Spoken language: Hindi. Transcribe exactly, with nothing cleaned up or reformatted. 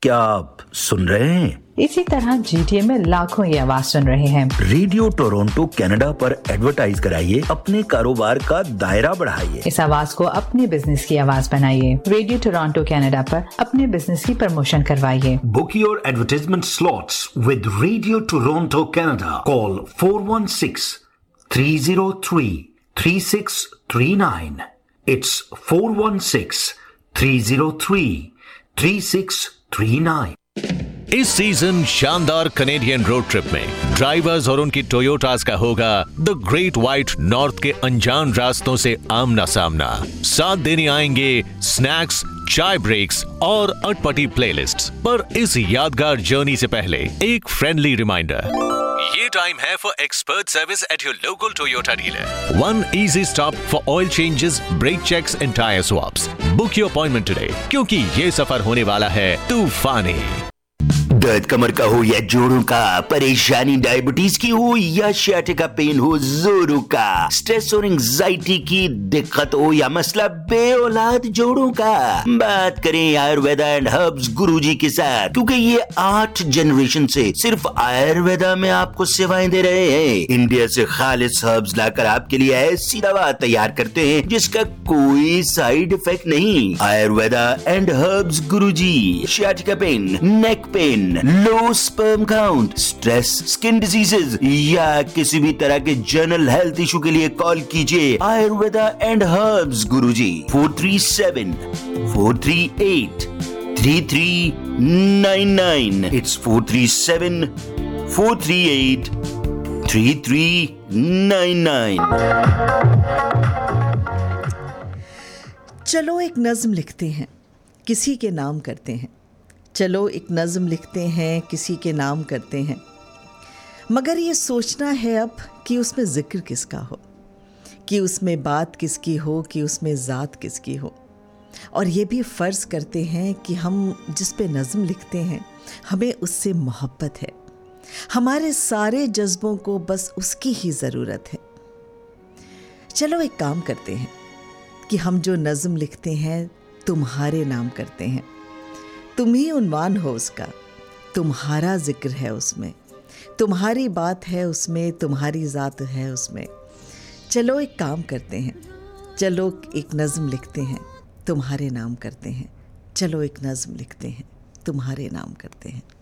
क्या आप सुन रहे हैं? इसी तरह जीटीए में लाखों ये आवाज सुन रहे हैं। रेडियो टोरंटो कनाडा पर एडवर्टाइज कराइए, अपने कारोबार का दायरा बढ़ाइए। इस आवाज को अपने बिजनेस की आवाज बनाइए। रेडियो टोरंटो कनाडा पर अपने बिजनेस की प्रमोशन करवाइए। Book your advertisement slots with Radio Toronto Canada. Call four one six, three zero three, three six three nine. It's four one six, three zero three, three six three nine. इस सीजन शानदार कनेडियन रोड ट्रिप में ड्राइवर्स और उनकी टोयोटास का होगा द ग्रेट व्हाइट नॉर्थ के अनजान रास्तों से आमना सामना। साथ देने आएंगे स्नैक्स, चाय ब्रेक्स और अटपटी प्लेलिस्ट्स। पर इस यादगार जर्नी से पहले एक फ्रेंडली रिमाइंडर, ये टाइम है for expert service at your local Toyota dealer. One easy stop for oil changes, break checks and tyre swaps. Book your appointment today, क्योंकि ये सफर होने वाला है तूफानी। दर्द कमर का हो या जोड़ों का, परेशानी डायबिटीज की हो या शाटिका पेन हो, जोरों का, स्ट्रेस और एंजाइटी की दिक्कत हो या मसला बे औलाद जोड़ों का, बात करें आयुर्वेदा एंड हर्ब्स गुरुजी के साथ, क्योंकि ये आठ जनरेशन से सिर्फ आयुर्वेदा में आपको सेवाएं दे रहे हैं। इंडिया से खालिस हर्ब्स लाकर आपके लिए ऐसी दवा तैयार करते हैं जिसका कोई साइड इफेक्ट नहीं। आयुर्वेदा एंड हर्ब्स गुरुजी, शाटिका pen, neck pain, low sperm count, stress, skin diseases या किसी भी तरह के जनरल हेल्थ इशू के लिए कॉल कीजिए Ayurveda and herbs Guruji. Four three seven, four three eight, three three nine nine. It's four three seven, four three eight, three three nine nine. चलो एक नज्म लिखते हैं, किसी के नाम करते हैं। चलो एक नज़म लिखते हैं, किसी के नाम करते हैं। मगर ये सोचना है अब कि उसमें ज़िक्र किसका हो, कि उसमें बात किसकी हो, कि उसमें ज़ात किसकी हो। और ये भी फ़र्ज़ करते हैं कि हम जिस पे नज़म लिखते हैं हमें उससे मोहब्बत है, हमारे सारे जज्बों को बस उसकी ही ज़रूरत है। चलो एक काम करते हैं कि हम जो नज़म लिखते हैं तुम्हारे नाम करते हैं। तुम ही उन्वान हो उसका, तुम्हारा जिक्र है उसमें, तुम्हारी बात है उसमें, तुम्हारी ज़ात है उसमें। चलो एक काम करते हैं, चलो एक नज़म लिखते हैं, तुम्हारे नाम करते हैं। चलो एक नज़म लिखते हैं, तुम्हारे नाम करते हैं।